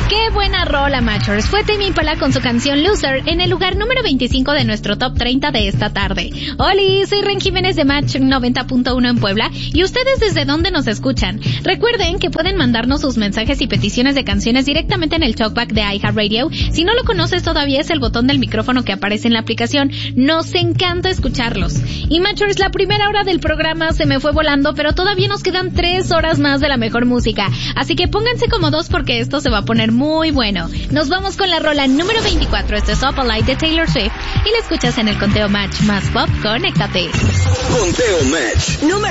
¡Qué buena rola, Matchers! Fue Tame Impala con su canción Loser en el lugar número 25 de nuestro Top 30 de esta tarde. Hola, soy Ren Jiménez de Match 90.1 en Puebla. ¿Y ustedes desde dónde nos escuchan? Recuerden que pueden mandarnos sus mensajes y peticiones de canciones directamente en el talkback de iHeartRadio. Si no lo conoces todavía, es el botón del micrófono que aparece en la aplicación. Nos encanta escucharlos. Y Matchers, la primera hora del programa se me fue volando, pero todavía nos quedan 3 horas más de la mejor música. Así que pónganse cómodos porque esto se va a poner muy bueno. Nos vamos con la rola número 24. Esto es Up All Night de Taylor Swift. Y la escuchas en el Conteo Match más pop. Conéctate. Conteo Match.